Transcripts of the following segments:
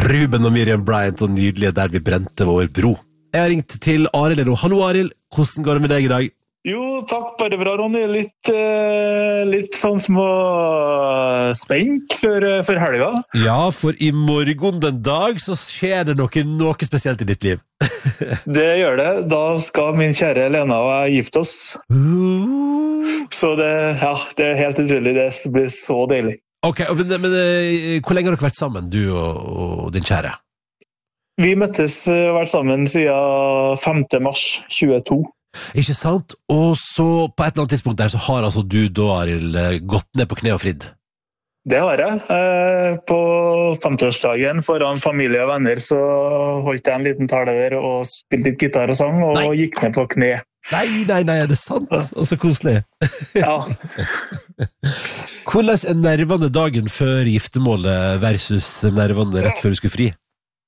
Ruben og Miriam Bryant og nydelige Der vi brente vår bro. Jeg har ringt til Arild nå. Hallo Arild, hvordan går det med deg i dag? Jo, takk, bare bra, Ronny. Litt sånn små spenk for helga. Ja, for i morgen den dag så skjer det noe spesielt i ditt liv. Det gjør det. Da skal min kjære Lena og jeg gifte oss. Så det er helt utrolig. Det blir så deilig. Ok, men hvor lenge har dere vært sammen, du og din kjære? Vi møttes og vært sammen siden 5. mars 22. Ikke sant? Og så på et eller annet tidspunkt der så har altså du da, Arild, gått ned på kne og fridd. Det har jeg. På 50-årsdagen foran familie og venner så holdt jeg en liten tale der og spilte litt gitar og sang og gikk ned på kne. Nei, er det sant? Og så koselig. Ja. Hvordan er nervene dagen før giftemålet versus nervene rett før du skulle fri?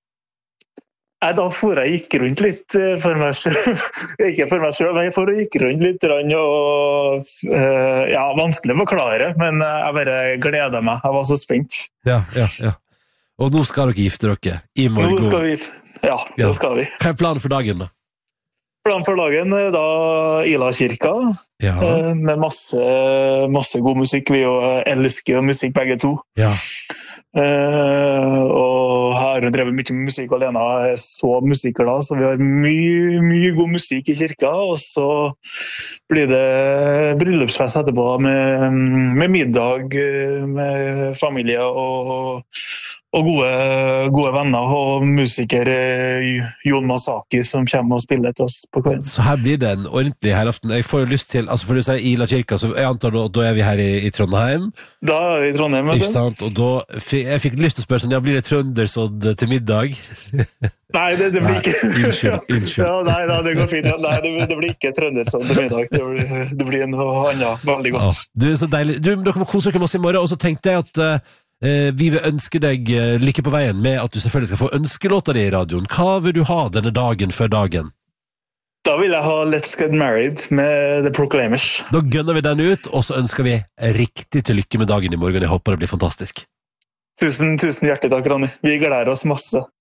Da gikk rundt litt for meg selv. Ikke for meg selv, men jeg gikk rundt litt og vanskelig å forklare, men jeg bare gleder meg. Jeg var så spent. Ja. Og nå skal dere gifte dere i morgen. Nå skal vi gifte. Ja, det skal vi. Hva er planen for dagen da? Planen for dagen er da Ila kirka, med masse god musikk. Vi elsker musikk begge to. Ja. Og her har drevet mye musikk alene, er så musikkglad, så vi har mye god musikk i kirka, og så blir det bryllupsfest etterpå med middag med familie og gode venner og musiker Jon Masaki som kommer og spiller til oss på kvelden. Så her blir det en ordentlig helaften. Jeg får jo lyst til, altså for du sier Ila kirka, så jeg antar da er vi her i Trondheim. Da er vi i Trondheim, ikke sant? Og da, jeg fikk lyst til å spørre sånn, blir det trøndersodd til middag? Nei, det blir ikke. Unnskyld. Ja, nei, det går fint. Nei, det blir ikke trøndersodd til middag. Det blir noe annet veldig godt. Du er så deilig. Dere må kose dere masse i morgen, og så tenkte jeg at vi vil ønske deg lykke på veien med at du selvfølgelig skal få ønskelåta di i radioen. Hva vil du ha denne dagen før dagen? Da vil jeg ha Let's Get Married med The Proclaimers. Da gønner vi den ut, og så ønsker vi riktig til lykke med dagen i morgen. Jeg håper det blir fantastisk. Tusen hjertelig takk, Ronny. Vi gleder oss masse.